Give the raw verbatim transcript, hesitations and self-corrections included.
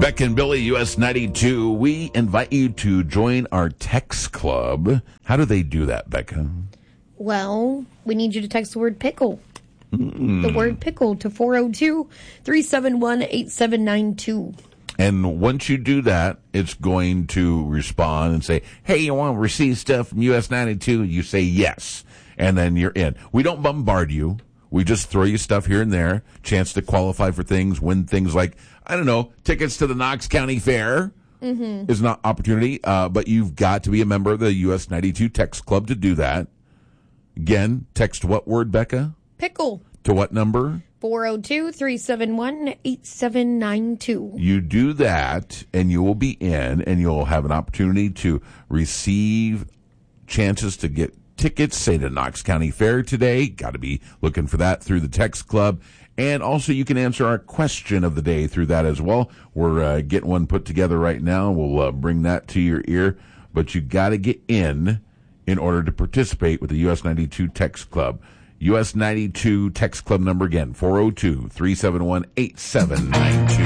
Becca and Billy, U S ninety-two. We invite you to join our text club. How do they do that, Becca? Well, we need you to text the word pickle. Mm. The word pickle to four oh two, three seven one, eight seven nine two. And once you do that, it's going to respond and say, hey, you want to receive stuff from U S ninety-two? You say yes, and then you're in. We don't bombard you. We just throw you stuff here and there, chance to qualify for things, win things like, I don't know, tickets to the Knox County Fair mm-hmm. is an opportunity, uh, but you've got to be a member of the U S ninety-two Text Club to do that. Again, text what word, Becca? Pickle. To what number? four oh two, three seven one, eight seven nine two. You do that, and you will be in, and you'll have an opportunity to receive chances to get tickets, say, to Knox County Fair today. Got to be looking for that through the Text Club. And also you can answer our question of the day through that as well. We're uh, getting one put together right now. We'll uh, bring that to your ear. But you got to get in in order to participate with the U S ninety-two Text Club. U S ninety-two Text Club number again, four oh two, three seven one, eight seven nine two.